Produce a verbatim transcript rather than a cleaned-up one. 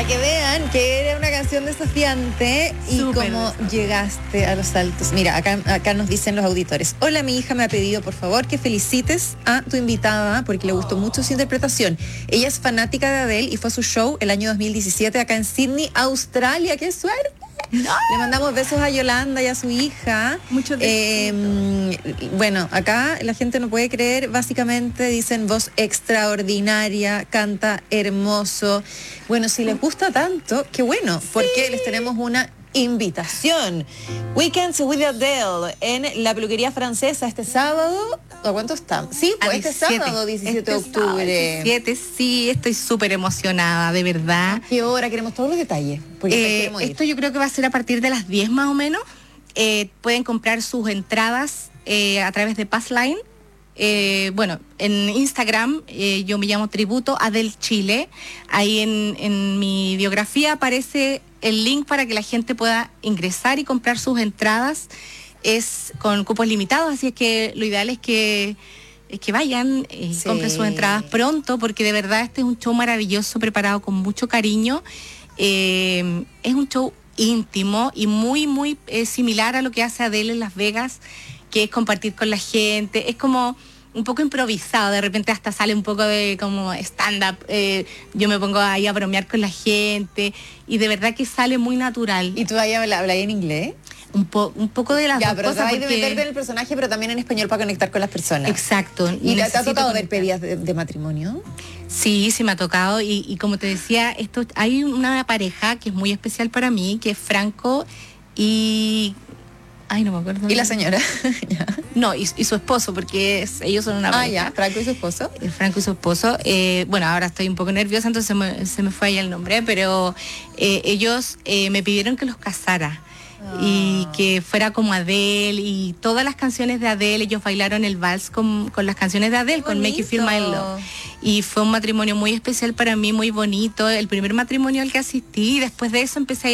Para que vean que era una canción desafiante y Súper cómo desafiante. llegaste a los altos. Mira, acá, acá nos dicen los auditores. Hola, mi hija me ha pedido, por favor, que felicites a tu invitada porque le gustó mucho su interpretación. Ella es fanática de Adele y fue a su show el año dos mil diecisiete acá en Sydney, Australia. ¡Qué suerte! Le mandamos besos a Yolanda y a su hija. Muchos eh, Bueno, acá la gente no puede creer, básicamente dicen voz extraordinaria, canta hermoso. Bueno, si les gusta tanto, qué bueno, sí. Porque les tenemos una invitación. Weekends with Adele en la peluquería francesa este sábado. ¿A cuánto está? Sí, pues este sábado, diecisiete de octubre. diecisiete, sí, estoy súper emocionada, de verdad. ¿A qué hora? Queremos todos los detalles. Eh, esto yo creo que va a ser a partir de las diez más o menos. Eh, pueden comprar sus entradas eh, a través de Passline. Eh, bueno, en Instagram eh, yo me llamo Tributo Adele Chile. Ahí en, en mi biografía aparece el link para que la gente pueda ingresar y comprar sus entradas. Es con cupos limitados, así es que lo ideal es que, es que vayan y sí. compren sus entradas pronto, porque de verdad este es un show maravilloso, preparado con mucho cariño. Eh, es un show íntimo y muy, muy eh, similar a lo que hace Adele en Las Vegas, que es compartir con la gente. Es como un poco improvisado, de repente hasta sale un poco de como stand-up, eh, yo me pongo ahí a bromear con la gente y de verdad que sale muy natural. ¿Y tú ahí hablas habla en inglés? Un, po, un poco de las ya, dos pero cosas. Hay porque... de meterte en el personaje, pero también en español para conectar con las personas. Exacto. ¿Y te ha tocado ver pedidas de, de matrimonio? Sí, sí me ha tocado y, y como te decía, esto hay una pareja que es muy especial para mí, que es Franco y... Ay, no me acuerdo. ¿Y la señora? No, y, y su esposo, porque es, ellos son una pareja. Ah, ya, Franco y su esposo. El Franco y su esposo. Eh, bueno, ahora estoy un poco nerviosa, entonces me, se me fue ahí el nombre, pero eh, ellos eh, me pidieron que los casara. Oh. Y que fuera como Adele y todas las canciones de Adele, ellos bailaron el vals con, con las canciones de Adele, con Make You Feel My Love. Y fue un matrimonio muy especial para mí, muy bonito, el primer matrimonio al que asistí y después de eso empecé a ir